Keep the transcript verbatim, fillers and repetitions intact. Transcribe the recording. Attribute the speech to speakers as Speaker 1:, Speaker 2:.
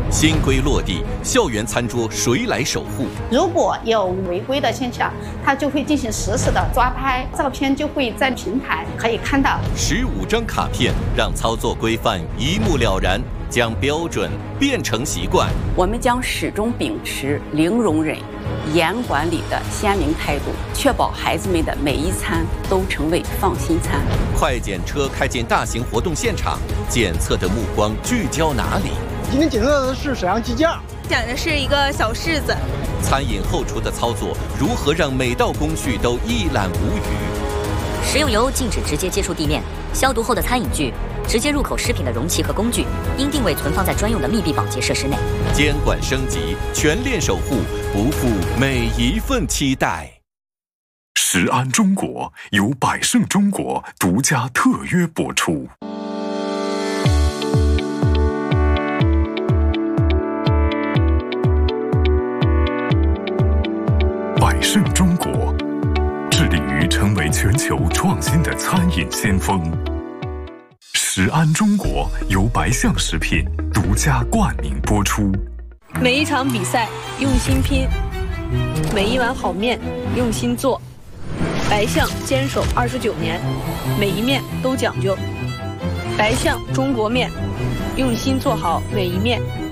Speaker 1: 新规落地，校园餐桌谁来守护？
Speaker 2: 如果有违规的现象，它就会进行实时的抓拍，照片就会在平台可以看到。
Speaker 1: 十五张卡片，让操作规范一目了然，将标准变成习惯。
Speaker 3: 我们将始终秉持零容忍、严管理的鲜明态度，确保孩子们的每一餐都成为放心餐。
Speaker 1: 快检车开进大型活动现场，检测的目光聚焦哪里？
Speaker 4: 今天检测的是沈阳鸡架，
Speaker 5: 讲的是一个小柿子。
Speaker 1: 餐饮后厨的操作如何让每道工序都一览无余？
Speaker 6: 食用油禁止直接接触地面，消毒后的餐饮具、直接入口食品的容器和工具应定位存放在专用的密闭保洁设施内。
Speaker 1: 监管升级，全链守护，不负每一份期待。
Speaker 7: 食安中国由百胜中国独家特约播出。百胜中国致力于成为全球创新的餐饮先锋。食安中国由白象食品独家冠名播出。
Speaker 5: 每一场比赛用心拼，每一碗好面用心做。白象坚守二十九年，每一面都讲究。白象中国面，用心做好每一面。